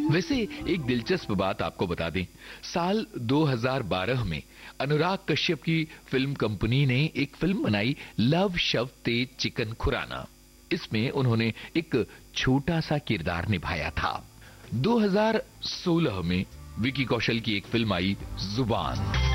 वैसे एक दिलचस्प बात आपको बता दें, साल 2012 में अनुराग कश्यप की फिल्म कंपनी ने एक फिल्म बनाई, लव शव तेज चिकन खुराना। इसमें उन्होंने एक छोटा सा किरदार निभाया था। 2016 में विकी कौशल की एक फिल्म आई, जुबान।